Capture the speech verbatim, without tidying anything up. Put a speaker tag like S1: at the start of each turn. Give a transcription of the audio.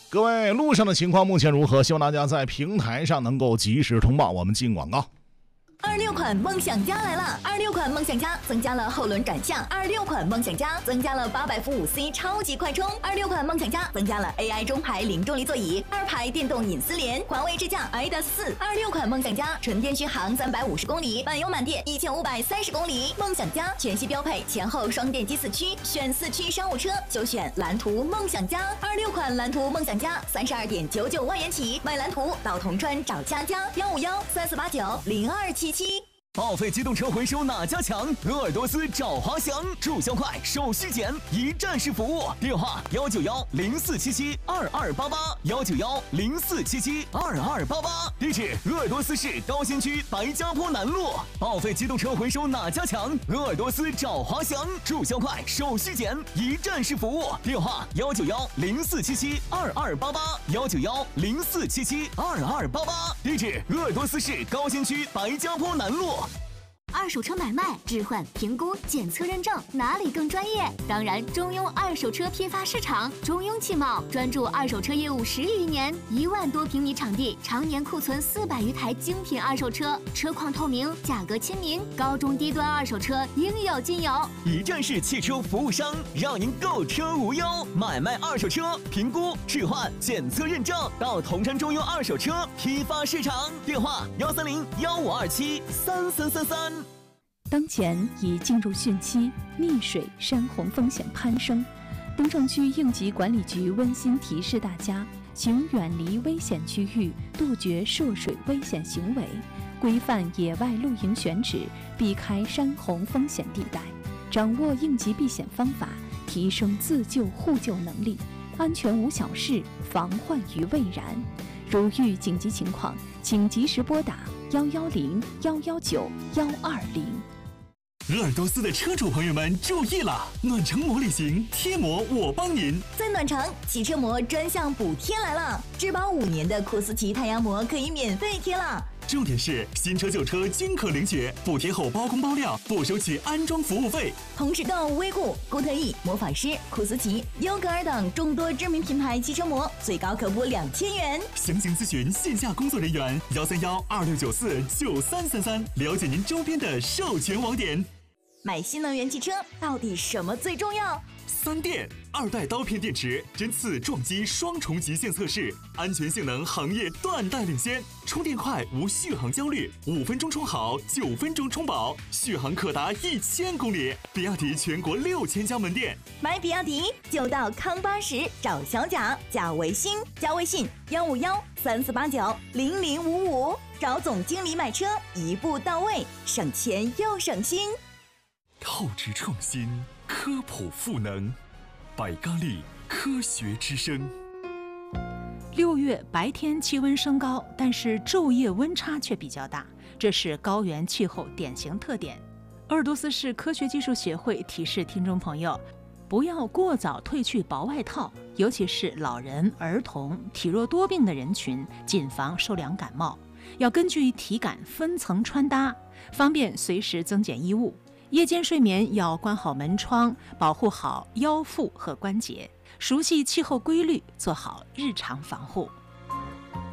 S1: 各位路上的情况目前如何？希望大家在平台上能够及时通报。我们进广告。
S2: 二六款梦想家来了！二六款梦想家增加了后轮转向，二六款梦想家增加了八百伏五 C 超级快充，二六款梦想家增加了 A I 中排零重力座椅，二排电动隐私联，环卫智驾 I D A S 四。二六款梦想家纯电续航三百五十公里，满油满电一千五百三十公里。梦想家全系标配前后双电机四驱，选四驱商务车就选蓝图梦想家。二六款蓝图梦想家三十二点九九万元起，买蓝图到铜川找佳佳，幺五幺三四八九零二七。
S3: 报废机动车回收哪家强？鄂尔多斯找华翔，注销快，手续简，一站式服务。电话：幺九幺零四七七二二八八，幺九幺零四七七二二八八。地址：鄂尔多斯市高新区白家坡南路。报废机动车回收哪家强？鄂尔多斯找华翔，注销快，手续简，一站式服务。电话：幺九幺零四七七二二八八，幺九幺零四七七二二八八。地址：鄂尔多斯市高新区白家坡南路。
S4: 二手车买卖、置换、评估、检测认证，哪里更专业？当然，中庸二手车批发市场。中庸汽贸专注二手车业务十余年，一万多平米场地，常年库存四百余台精品二手车，车况透明，价格亲民，高中低端二手车应有尽有。
S3: 一站式汽车服务商，让您购车无忧。买卖二手车，评估、置换、检测认证，到铜川中庸二手车批发市场。电话：幺三零幺五二七三三三三。
S5: 当前已进入汛期，溺水、山洪风险攀升。东城区应急管理局温馨提示大家，请远离危险区域，杜绝涉水危险行为，规范野外露营选址，避开山洪风险地带，掌握应急避险方法，提升自救互救能力，安全无小事，防患于未然。如遇紧急情况，请及时拨打幺幺零幺幺九幺二零。
S6: 鄂尔多斯的车主朋友们注意了，暖城膜旅行贴膜我帮您。
S2: 在暖城，汽车膜专项补贴来了，质保五年的库斯奇太阳膜可以免费贴了。
S6: 重点是新车旧车均可领取，补贴后包工包料，不收取安装服务费。
S2: 同时购威固、固特异、魔法师、库斯奇、优格尔等众多知名品牌汽车膜，最高可补两千元。
S6: 详情咨询线下工作人员幺三幺二六九四九三三三，了解您周边的授权网点。
S2: 买新能源汽车到底什么最重要？
S6: 三电二代刀片电池针刺撞击双重极限测试，安全性能行业断代领先，充电快无续航焦虑，五分钟充好，九分钟充饱，续航可达一千公里。比亚迪全国六千家门店，
S2: 买比亚迪就到康巴什找小贾，加微信加微信幺五幺三四八九零零五五，找总经理买车，一步到位，省钱又省心。
S6: 透支创新，科普赋能，百咖力科学之声。
S7: 六月白天气温升高，但是昼夜温差却比较大，这是高原气候典型特点。鄂尔多斯市科学技术协会提示听众朋友，不要过早褪去薄外套，尤其是老人、儿童、体弱多病的人群，谨防受凉感冒。要根据体感分层穿搭，方便随时增减衣物。夜间睡眠要关好门窗，保护好腰腹和关节，熟悉气候规律，做好日常防护。